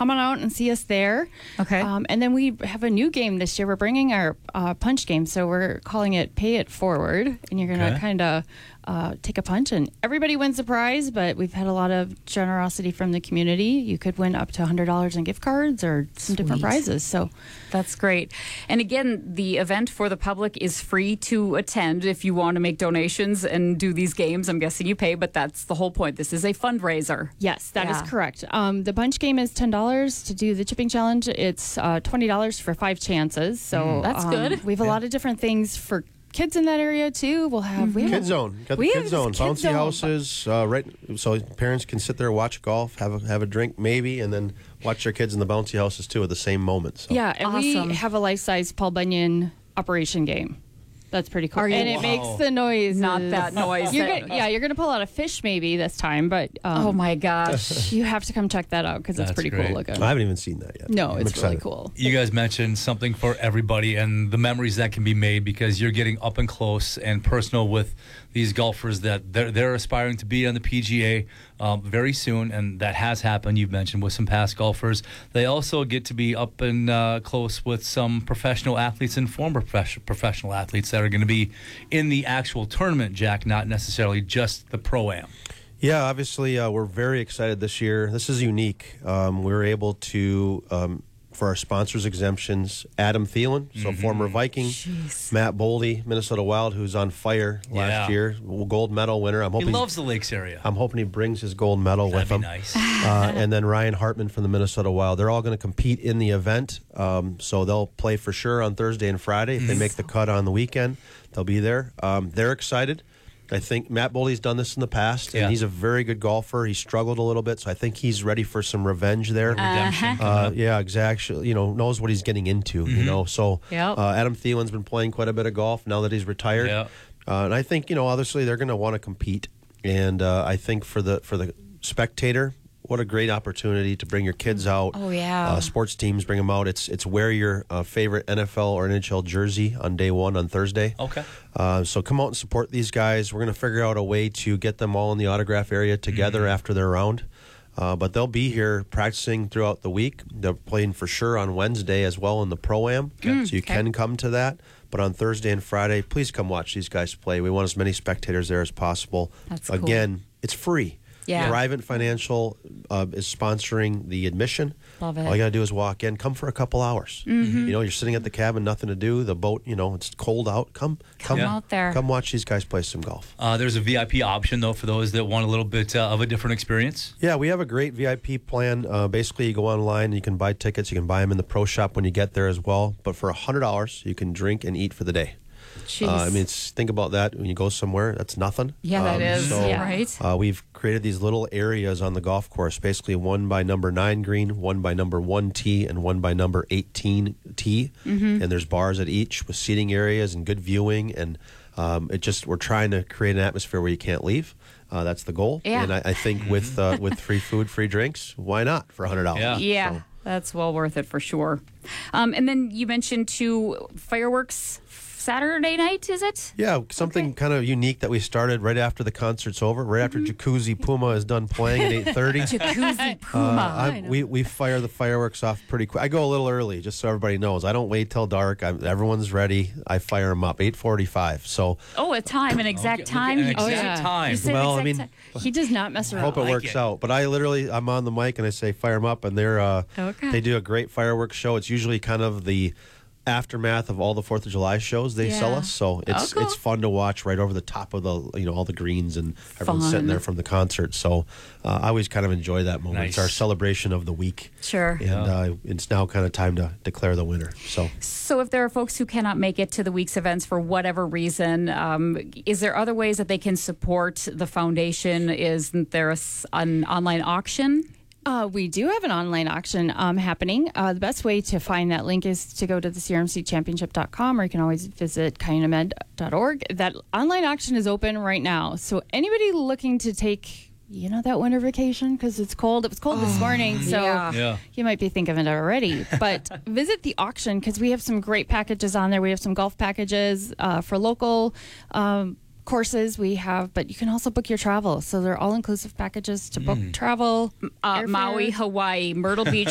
come on out and see us there. Okay. And then we have a new game this year. We're bringing our punch game, so we're calling it Pay It Forward, and you're going to kind of take a punch, and everybody wins a prize, but we've had a lot of generosity from the community. You could win up to $100 in gift cards or some different prizes. So that's great. And again, the event for the public is free to attend. If you want to make donations and do these games, I'm guessing you pay, but that's the whole point. This is a fundraiser. Yes, that is correct. The punch game is $10 to do the chipping challenge. It's $20 for 5 chances. So that's good. We have a lot of different things for kids in that area too. We'll have Kid Zone. Got the Kid Zone. Bouncy houses, right? So parents can sit there, watch golf, have a drink maybe, and then watch their kids in the bouncy houses too at the same moment. So. Yeah, and we have a life-size Paul Bunyan operation game. That's pretty cool. And it makes the noise. Not that noise. You're gonna pull out a fish maybe this time, but oh my gosh, you have to come check that out because it's pretty cool looking. I haven't even seen that yet. No, it's really cool. You guys mentioned something for everybody and the memories that can be made because you're getting up and close and personal with these golfers that they're aspiring to be on the PGA very soon, and that has happened. You've mentioned with some past golfers. They also get to be up and close with some professional athletes and former professional athletes that are going to be in the actual tournament, Jack, not necessarily just the Pro-Am. Yeah, obviously we're very excited this year. This is unique. We were able to, for our sponsors exemptions, Adam Thielen, so former Viking, Matt Boldy, Minnesota Wild, who's on fire last year, gold medal winner. He loves the Lakes area. I'm hoping he brings his gold medal with him. Nice. And then Ryan Hartman from the Minnesota Wild. They're all going to compete in the event, so they'll play for sure on Thursday and Friday. If they make the cut on the weekend, they'll be there. They're excited. I think Matt Boldy's done this in the past, and he's a very good golfer. He struggled a little bit, so I think he's ready for some revenge there. Redemption. Yeah, exactly. Knows what he's getting into. So Adam Thielen's been playing quite a bit of golf now that he's retired, and I think obviously they're going to want to compete. And I think for the spectator, what a great opportunity to bring your kids out. Oh, yeah. Sports teams, bring them out. It's wear your favorite NFL or NHL jersey on day one on Thursday. Okay. So come out and support these guys. We're going to figure out a way to get them all in the autograph area together after their round. But they'll be here practicing throughout the week. They're playing for sure on Wednesday as well in the Pro-Am. So you can come to that. But on Thursday and Friday, please come watch these guys play. We want as many spectators there as possible. That's cool. Again, it's free. Yeah. Thrivent Financial is sponsoring the admission. Love it. All you got to do is walk in. Come for a couple hours. You're sitting at the cabin, nothing to do. The boat, it's cold out. Come out there. Come watch these guys play some golf. There's a VIP option, though, for those that want a little bit of a different experience. Yeah, we have a great VIP plan. Basically, you go online and you can buy tickets. You can buy them in the pro shop when you get there as well. But for $100, you can drink and eat for the day. Think about that when you go somewhere. That's nothing. Yeah, that is. Right. We've created these little areas on the golf course, basically one by number 9 green, one by number 1 tee, and one by number 18 tee. And there's bars at each with seating areas and good viewing. And we're trying to create an atmosphere where you can't leave. That's the goal. Yeah. And I think with free food, free drinks, why not for $100? Yeah. So. That's well worth it for sure. And then you mentioned fireworks Saturday night, is it? Yeah, something kind of unique that we started right after the concert's over, right after Jacuzzi Puma is done playing at 8:30. Jacuzzi Puma. We fire the fireworks off pretty quick. I go a little early, just so everybody knows. I don't wait till dark. Everyone's ready. I fire them up 8:45. So. Oh, an exact time. An exact time. Time. He does not mess around. I hope it works out. But I'm on the mic and I say fire them up, and they do a gregreat fireworks show. It's usually kind of the aftermath of all the 4th of July shows they sell us, so it's fun to watch right over the top of the all the greens and everyone's sitting there from the concert. So I always kind of enjoy that moment. Nice. It's our celebration of the week. Sure. And it's now kind of time to declare the winner. So if there are folks who cannot make it to the week's events for whatever reason, is there other ways that they can support the foundation? Isn't there an online auction? We do have an online auction happening. The best way to find that link is to go to the crmcchampionship.com, or you can always visit cuyunamed.org. That online auction is open right now. So anybody looking to take that winter vacation, because it's cold. It was cold this morning, so you might be thinking of it already. But visit the auction, because we have some great packages on there. We have some golf packages for local courses we have, but you can also book your travel. So they're all-inclusive packages to book travel. Maui, Hawaii, Myrtle Beach,